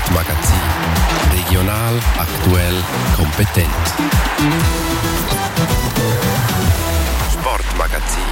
Sportmagazin. Regional, aktuell, kompetent. Sportmagazin.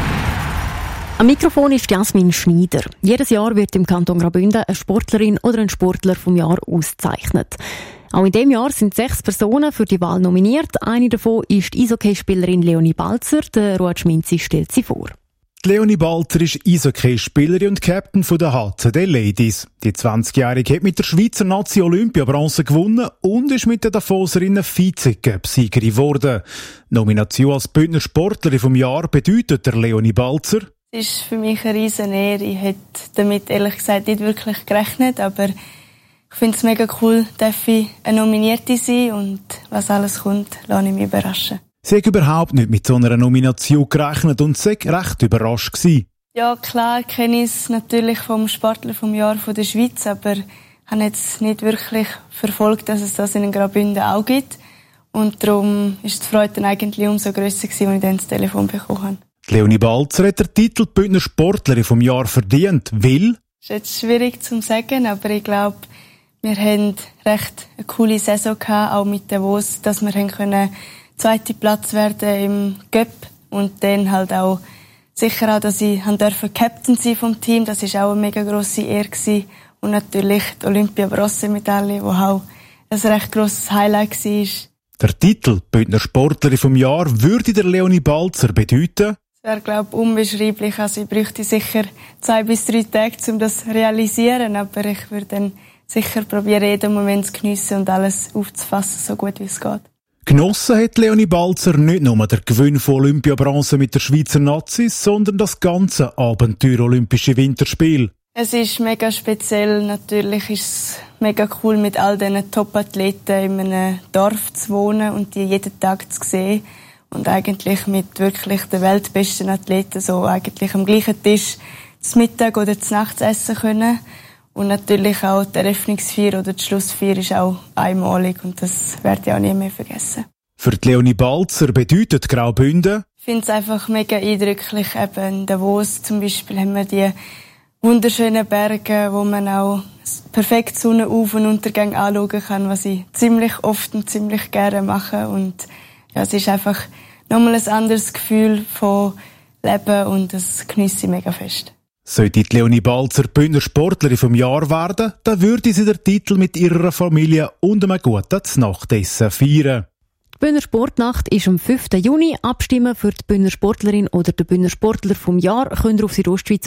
Am Mikrofon ist Jasmin Schneider. Jedes Jahr wird im Kanton Graubünden eine Sportlerin oder ein Sportler vom Jahr ausgezeichnet. Auch in diesem Jahr sind 6 Personen für die Wahl nominiert. Eine davon ist die Eishockeyspielerin Leonie Balzer. Der Ruad Schminzi stellt sie vor. Leonie Balzer ist Eishockeyspielerin und Captain der HCD Ladies. Die 20-Jährige hat mit der Schweizer Nazi Olympia-Bronze gewonnen und ist mit den Davoserinnen Vize-Cup-Siegerin geworden. Nomination als Bündner Sportlerin vom Jahr bedeutet der Leonie Balzer: Es ist für mich eine riesen Ehre. Ich hätte damit ehrlich gesagt nicht wirklich gerechnet, aber ich finde es mega cool, dass ich eine Nominierte sein und was alles kommt, lasse ich mich überraschen. Sie hat überhaupt nicht mit so einer Nomination gerechnet und sei recht überrascht gewesen. Ja, klar kenne ich es natürlich vom Sportler vom Jahr von der Schweiz, aber ich habe jetzt nicht wirklich verfolgt, dass es das in Graubünden auch gibt. Und darum ist die Freude dann eigentlich umso grösser gewesen, als ich dann das Telefon bekommen habe. Leonie Balzer hat den Titel Bündner Sportlerin vom Jahr verdient, weil... Das ist jetzt schwierig zu sagen, aber ich glaube, wir haben recht eine coole Saison gehabt, auch mit Davos, dass wir können zweiter Platz werden im Cup und dann halt auch sicher auch, dass ich Captain sein vom Team. Das ist auch eine mega grosse Ehre gewesen. Und natürlich die Olympia-Bronze-Medaille, die auch ein recht grosses Highlight war. Der Titel Bündner Sportlerin vom Jahr würde der Leonie Balzer bedeuten: Das wäre, glaube ich, unbeschreiblich. Also ich bräuchte sicher 2 bis 3 Tage, um das zu realisieren. Aber ich würde dann sicher probieren, jeden Moment zu geniessen und alles aufzufassen, so gut wie es geht. Genossen hat Leonie Balzer nicht nur den Gewinn von Olympia-Bronze mit der Schweizer Nazis, sondern das ganze Abenteuer Olympische Winterspiel. Es ist mega speziell. Natürlich ist es mega cool, mit all diesen Top-Athleten in einem Dorf zu wohnen und die jeden Tag zu sehen. Und eigentlich mit wirklich den weltbesten Athleten so eigentlich am gleichen Tisch zu Mittag oder zu Nacht essen können. Und natürlich auch die Eröffnungsfeier oder die Schlussfeier ist auch einmalig und das werde ich auch nie mehr vergessen. Für die Leonie Balzer bedeutet Graubünden: Ich finde es einfach mega eindrücklich. Eben in Davos zum Beispiel haben wir die wunderschönen Berge, wo man auch perfekt Sonnenauf- und Untergang anschauen kann, was ich ziemlich oft und ziemlich gerne mache. Und ja, es ist einfach nochmal ein anderes Gefühl von Leben und das geniesse ich mega fest. Sollte die Leonie Balzer Bündner Sportlerin vom Jahr werden, dann würde sie den Titel mit ihrer Familie und einem guten Nachtessen feiern. Die Bündner Sportnacht ist am 5. Juni. Abstimmen für die Bündner Sportlerin oder den Bündner Sportler vom Jahr könnt ihr auf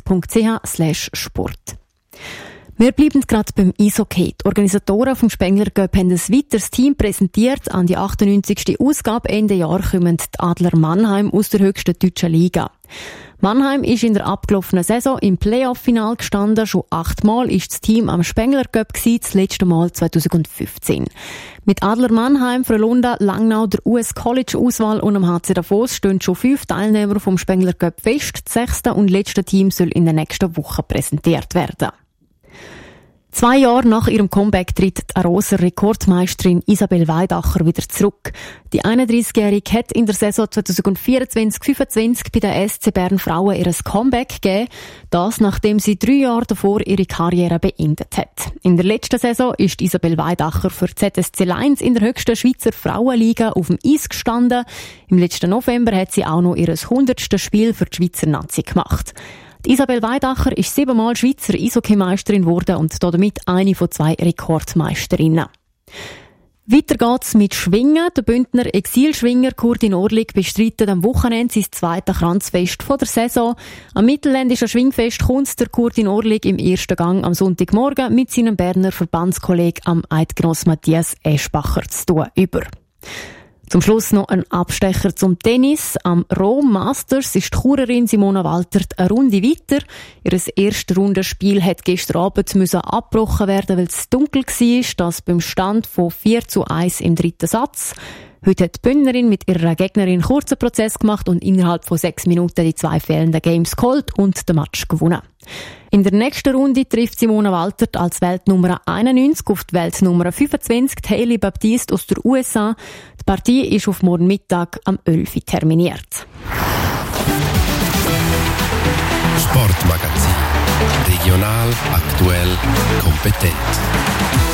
südostschweiz.ch/sport. Wir bleiben gerade beim Eishockey. Die Organisatoren vom Spengler Cup haben ein weiteres Team präsentiert. An die 98. Ausgabe Ende Jahr kommen die Adler Mannheim aus der höchsten deutschen Liga. Mannheim ist in der abgelaufenen Saison im Playoff-Final gestanden. Schon 8-mal ist das Team am Spengler Cup gewesen, das letzte Mal 2015. Mit Adler Mannheim, Frölunda, Langnau, der US-College-Auswahl und am HC Davos stehen schon 5 Teilnehmer vom Spengler Cup fest. Das 6. und letzte Team soll in der nächsten Woche präsentiert werden. 2 Jahre nach ihrem Comeback tritt die Aroser Rekordmeisterin Isabel Weidacher wieder zurück. Die 31-Jährige hat in der Saison 2024-25 bei den SC Bern Frauen ihr Comeback gegeben. Das, nachdem sie 3 Jahre davor ihre Karriere beendet hat. In der letzten Saison ist Isabel Weidacher für ZSC Lions in der höchsten Schweizer Frauenliga auf dem Eis gestanden. Im letzten November hat sie auch noch ihr 100. Spiel für die Schweizer Nazi gemacht. Die Isabel Weidacher ist 7-mal Schweizer Eishockeymeisterin geworden und damit eine von 2 Rekordmeisterinnen. Weiter geht's mit Schwingen. Der Bündner Exilschwinger Kurtin Orlik bestreitet am Wochenende sein 2. Kranzfest von der Saison. Am mittelländischen Schwingfest kommt der Kurtin Orlik im ersten Gang am Sonntagmorgen mit seinem Berner Verbandskollegen am Eidgenoss Matthias Eschbacher zu tun über. Zum Schluss noch ein Abstecher zum Tennis. Am Rome Masters ist die Churerin Simona Waltert eine Runde weiter. Ihr erstes Rundenspiel hat gestern Abend abgebrochen werden, weil es dunkel war. Das beim Stand von 4:1 im 3. Satz. Heute hat die Bündnerin mit ihrer Gegnerin einen kurzen Prozess gemacht und innerhalb von 6 Minuten die 2 fehlenden Games geholt und den Match gewonnen. In der nächsten Runde trifft Simona Waltert als Weltnummer 91 auf die Weltnummer 25 Hailey Baptiste aus der USA. Die Partie ist auf morgen Mittag am 11 Uhr terminiert. Sportmagazin. Regional, aktuell, kompetent.